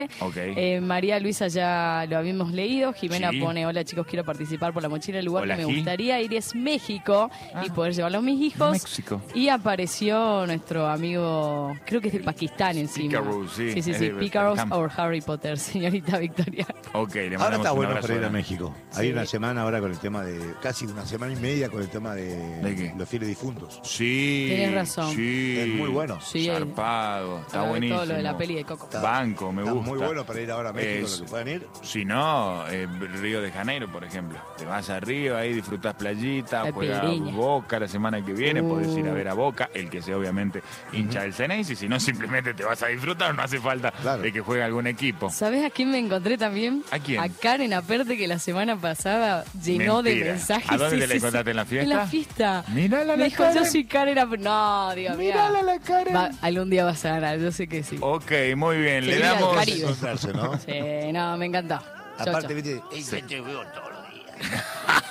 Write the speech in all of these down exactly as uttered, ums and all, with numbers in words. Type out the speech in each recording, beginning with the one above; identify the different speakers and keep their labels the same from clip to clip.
Speaker 1: Okay.
Speaker 2: Eh, María Luisa ya lo habíamos leído. Jimena
Speaker 1: Sí.
Speaker 2: pone: hola chicos, quiero participar por la mochila. El lugar
Speaker 1: Hola,
Speaker 2: que me
Speaker 1: Gi.
Speaker 2: gustaría ir es México
Speaker 1: Ah.
Speaker 2: y poder llevarlo a mis hijos.
Speaker 1: México.
Speaker 2: Y apareció nuestro amigo, creo que es de Pakistán encima.
Speaker 1: Picaros, sí,
Speaker 2: sí, sí,
Speaker 1: es
Speaker 2: sí,
Speaker 1: de
Speaker 2: Picaros
Speaker 1: Pakistán.
Speaker 2: o Harry Potter, señorita Victoria.
Speaker 1: Ok, le
Speaker 3: Ahora
Speaker 1: mandamos
Speaker 3: está
Speaker 1: un
Speaker 3: bueno
Speaker 1: abrazo
Speaker 3: para ir a
Speaker 1: grande.
Speaker 3: México. Hay
Speaker 2: Sí.
Speaker 3: una semana ahora con el tema de... Casi una semana y media con el tema de,
Speaker 1: ¿De qué?
Speaker 3: los fieles difuntos.
Speaker 1: Sí.
Speaker 2: Tenés razón.
Speaker 1: Sí.
Speaker 3: Es muy bueno.
Speaker 2: Sí,
Speaker 1: Zarpado. Está
Speaker 2: Todo
Speaker 1: buenísimo.
Speaker 2: lo de la peli de Coco.
Speaker 3: Está-
Speaker 1: Banco, me
Speaker 3: Está
Speaker 1: gusta.
Speaker 3: muy bueno para ir ahora a México,
Speaker 1: Es-
Speaker 3: lo que puedan ir.
Speaker 1: Si no, eh, Río de Janeiro, por ejemplo. Te vas a Río, ahí disfrutás playita,
Speaker 2: La
Speaker 1: juega
Speaker 2: Pedreña.
Speaker 1: Boca la semana que viene,
Speaker 2: Uh.
Speaker 1: podés ir a ver a Boca, el que sea obviamente hincha del Ceneice, y si no, simplemente te vas a disfrutar, no hace falta
Speaker 3: Claro.
Speaker 1: de que juegue algún equipo.
Speaker 2: ¿Sabés a quién me encontré también?
Speaker 1: ¿A quién?
Speaker 2: A Karen Aperte, que la semana pasada llenó de
Speaker 1: Mentira.
Speaker 2: mensajes.
Speaker 1: ¿A dónde
Speaker 2: Sí,
Speaker 1: te la
Speaker 2: sí,
Speaker 1: encontraste?
Speaker 2: sí.
Speaker 1: ¿En la fiesta?
Speaker 2: En la fiesta.
Speaker 1: Mírala
Speaker 2: Me
Speaker 1: la
Speaker 2: dijo:
Speaker 1: Karen.
Speaker 2: yo soy Karen Aperte. No, digo, mira.
Speaker 1: Mírala la cara.
Speaker 2: Va- algún día vas a ganar, yo sé que sí.
Speaker 1: Ok, muy bien, le
Speaker 2: Seguida del
Speaker 1: damos...
Speaker 2: Caribe.
Speaker 3: Encontrarse, ¿no?
Speaker 2: Sí, no, me encantó. Chau,
Speaker 3: Aparte,
Speaker 2: chau.
Speaker 3: viste, "Ey, yo te veo todos los días".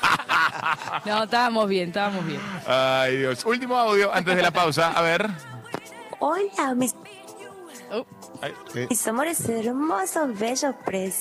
Speaker 2: No, estábamos bien, estábamos bien.
Speaker 1: Ay, Dios. Último audio antes de la pausa. A ver.
Speaker 4: Hola, mis,
Speaker 2: Oh,
Speaker 1: Ay,
Speaker 4: mis amores hermosos, bellos,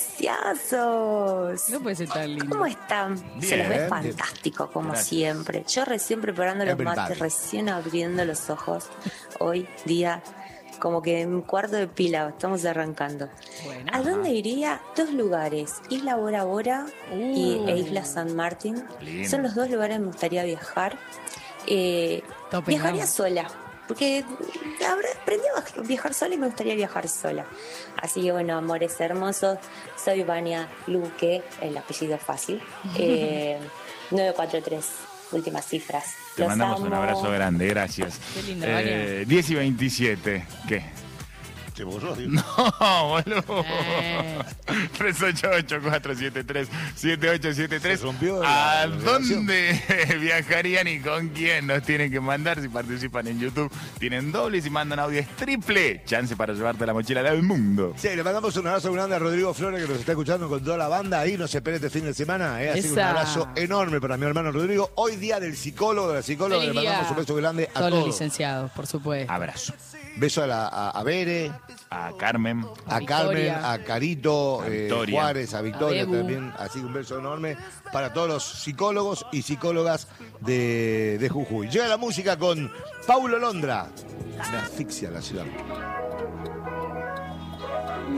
Speaker 4: preciosos.
Speaker 2: no puede ser tan lindo.
Speaker 4: ¿Cómo están? Se los ve
Speaker 3: Bien.
Speaker 4: fantástico, como
Speaker 1: Gracias.
Speaker 4: siempre. Yo recién preparando los
Speaker 3: Everybody.
Speaker 4: mates, recién abriendo los ojos. Hoy día, como que en un cuarto de pila, estamos arrancando.
Speaker 2: Bueno.
Speaker 4: ¿A dónde iría? Dos lugares, Isla Bora Bora y,
Speaker 2: Uh.
Speaker 4: e Isla San Martín.
Speaker 1: Lindo.
Speaker 4: Son los dos lugares que me gustaría viajar. Eh,
Speaker 2: Tope,
Speaker 4: viajaría
Speaker 2: vamos.
Speaker 4: sola, porque habré aprendido a viajar sola y me gustaría viajar sola. Así que bueno, amores hermosos, soy Vania Luque, el apellido es fácil. Eh, nueve cuatro tres, últimas cifras.
Speaker 1: te
Speaker 4: Los
Speaker 1: mandamos un
Speaker 4: amo.
Speaker 1: abrazo grande, gracias.
Speaker 2: Qué lindo,
Speaker 1: Eh, diez y veintisiete. ¿Qué?
Speaker 3: Se borró, digo.
Speaker 1: No, boludo.
Speaker 2: Eh.
Speaker 1: tres ocho ocho, cuatro siete tres, siete ocho siete tres.
Speaker 3: Se rompió la-
Speaker 1: ¿A
Speaker 3: la
Speaker 1: dónde viajarían y con quién? Nos tienen que mandar. Si participan en YouTube, tienen doble. Y si mandan audio, es triple chance para llevarte la mochila del mundo.
Speaker 3: Sí, le mandamos un abrazo grande a Rodrigo Flores, que nos está escuchando con toda la banda. Ahí no se espere este fin de semana. ¿eh? Así que un
Speaker 2: Esa.
Speaker 3: abrazo enorme para mi hermano Rodrigo. Hoy día del psicólogo, de la psicóloga.
Speaker 2: Feliz
Speaker 3: Le mandamos
Speaker 2: día.
Speaker 3: un beso grande a
Speaker 2: Todos los
Speaker 3: todos.
Speaker 2: licenciados, por supuesto.
Speaker 1: Abrazo.
Speaker 3: Beso a, la, a, a Bere,
Speaker 1: A Carmen.
Speaker 3: a
Speaker 2: Victoria.
Speaker 3: Carmen, a Carito,
Speaker 1: A
Speaker 3: eh,
Speaker 1: Victoria.
Speaker 3: Juárez, a Victoria
Speaker 2: A Bebu.
Speaker 3: también. Así que un beso enorme para todos los psicólogos y psicólogas de, de Jujuy. Llega la música con Paulo Londra. Me asfixia la ciudad.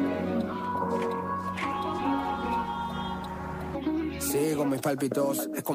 Speaker 5: Sigo mis palpitos. Es como